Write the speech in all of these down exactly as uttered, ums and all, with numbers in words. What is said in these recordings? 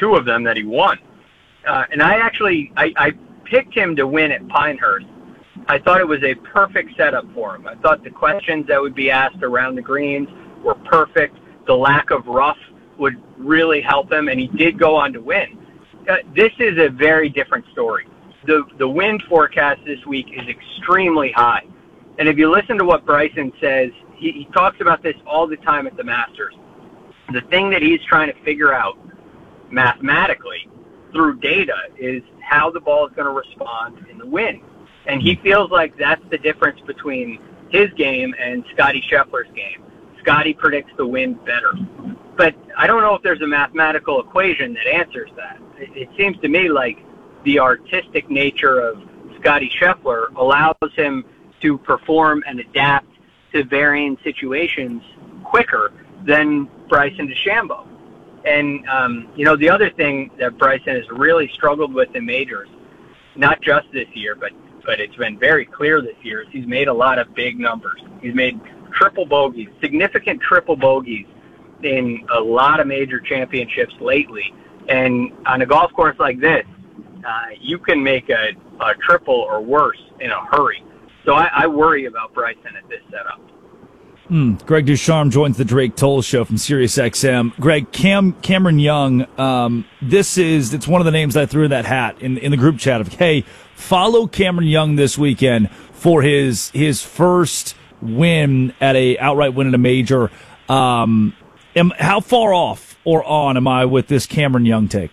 two of them that he won. Uh, and I actually, I, I picked him to win at Pinehurst. I thought it was a perfect setup for him. I thought the questions that would be asked around the greens were perfect. The lack of rough would really help him, and he did go on to win. Uh, this is a very different story. The the wind forecast this week is extremely high. And if you listen to what Bryson says, he, he talks about this all the time at the Masters. The thing that he's trying to figure out mathematically through data is how the ball is going to respond in the wind. And he feels like that's the difference between his game and Scottie Scheffler's game. Scottie predicts the wind better. But I don't know if there's a mathematical equation that answers that. It, it seems to me like the artistic nature of Scottie Scheffler allows him to perform and adapt to varying situations quicker than Bryson DeChambeau. And, um, you know, the other thing that Bryson has really struggled with in majors, not just this year, but, but it's been very clear this year, is he's made a lot of big numbers. He's made triple bogeys, significant triple bogeys in a lot of major championships lately. And on a golf course like this, uh, you can make a, a triple or worse in a hurry. So I, I worry about Bryson at this setup. Mm. Greg DuCharme joins the Drake Toll Show from SiriusXM. Greg, Cam Cameron Young, um, this is it's one of the names I threw in that hat in in the group chat of, hey, follow Cameron Young this weekend for his his first win at a outright win at a major. Um, am, how far off or on am I with this Cameron Young take?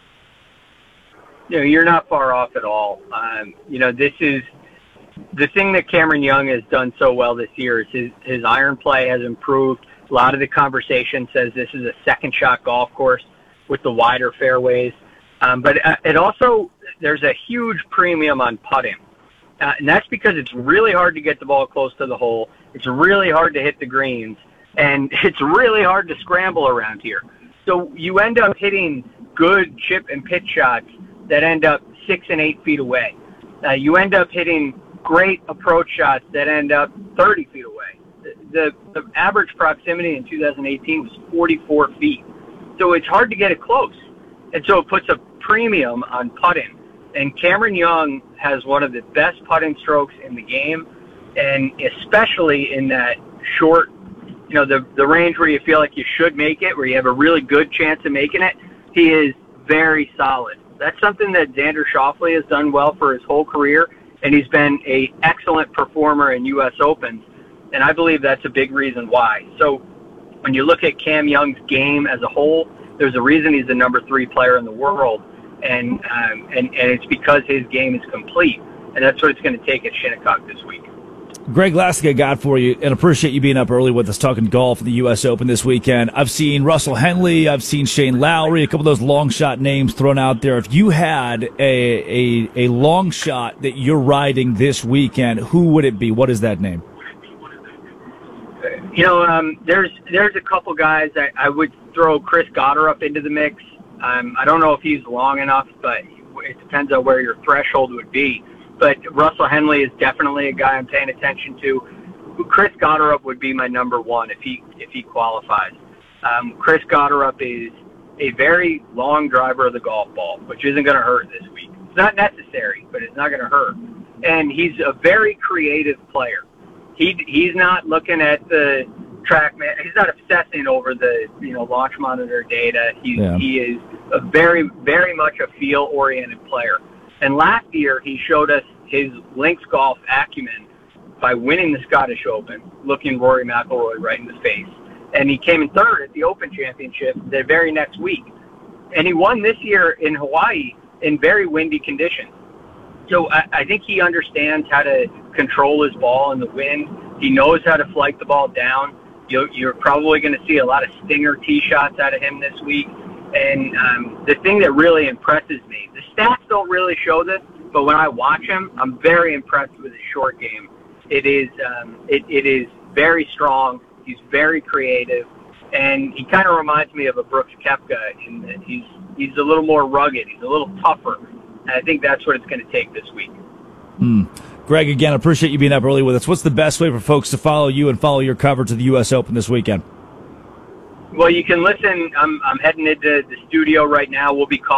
You know, you're not far off at all. Um, you know, this is the thing that Cameron Young has done so well this year is his, his iron play has improved. A lot of the conversation says this is a second shot golf course with the wider fairways. Um, but it also, there's a huge premium on putting. Uh, and that's because it's really hard to get the ball close to the hole. It's really hard to hit the greens. And it's really hard to scramble around here. So you end up hitting good chip and pitch shots that end up six and eight feet away. Uh, you end up hitting great approach shots that end up thirty feet away. The, the, the average proximity in two thousand eighteen was forty-four feet. So it's hard to get it close. And so it puts a premium on putting. And Cameron Young has one of the best putting strokes in the game, and especially in that short, you know, the, the range where you feel like you should make it, where you have a really good chance of making it, he is very solid. That's something that Xander Schauffele has done well for his whole career, and he's been an excellent performer in U S Opens, and I believe that's a big reason why. So when you look at Cam Young's game as a whole, there's a reason he's the number three player in the world, and um, and, and it's because his game is complete, and that's what it's going to take at Shinnecock this week. Greg, last thing I got for you, and appreciate you being up early with us talking golf at the U S Open this weekend. I've seen Russell Henley, I've seen Shane Lowry, a couple of those long shot names thrown out there. If you had a, a, a long shot that you're riding this weekend, who would it be? What is that name? You know, um, there's there's a couple guys. I, I would throw Chris Goddard up into the mix. Um, I don't know if he's long enough, but it depends on where your threshold would be. But Russell Henley is definitely a guy I'm paying attention to. Chris Goddard would be my number one if he if he qualifies. Um, Chris Goddard is a very long driver of the golf ball, which isn't going to hurt this week. It's not necessary, but it's not going to hurt. And he's a very creative player. He he's not looking at the track man. He's not obsessing over the you know launch monitor data. He yeah. he is a very very much a feel oriented player. And last year, he showed us his links golf acumen by winning the Scottish Open, looking Rory McIlroy right in the face. And he came in third at the Open Championship the very next week. And he won this year in Hawaii in very windy conditions. So I, I think he understands how to control his ball in the wind. He knows how to flight the ball down. You're, you're probably going to see a lot of stinger tee shots out of him this week. And um, the thing that really impresses me, the stats don't really show this, but when I watch him, I'm very impressed with his short game. It is um, it, it is very strong. He's very creative, and he kind of reminds me of a Brooks Koepka in that he's he's a little more rugged. He's a little tougher, and I think that's what it's going to take this week. Mm. Greg, again, appreciate you being up early with us. What's the best way for folks to follow you and follow your coverage of the U S Open this weekend? Well, you can listen. I'm I'm heading into the studio right now. We'll be calling